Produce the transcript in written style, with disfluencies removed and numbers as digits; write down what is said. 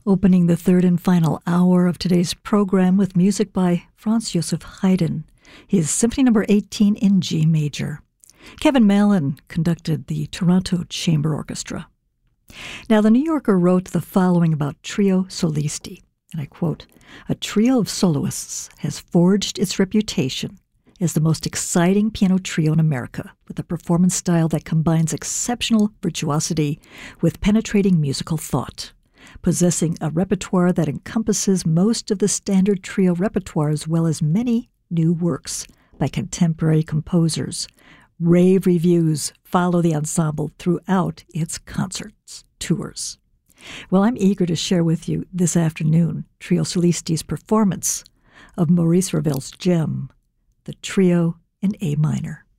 Opening the third and final hour of today's program with music by Franz Joseph Haydn, his Symphony No. 18 in G major. Kevin Mallon conducted the Toronto Chamber Orchestra. Now, the New Yorker wrote the following about Trio Solisti, and I quote, "A trio of soloists has forged its reputation as the most exciting piano trio in America, with a performance style that combines exceptional virtuosity with penetrating musical thought. Possessing a repertoire that encompasses most of the standard trio repertoire as well as many new works by contemporary composers. Rave reviews follow the ensemble throughout its concerts tours." Well, I'm eager to share with you this afternoon Trio Solisti's performance of Maurice Ravel's gem, the Trio in A minor.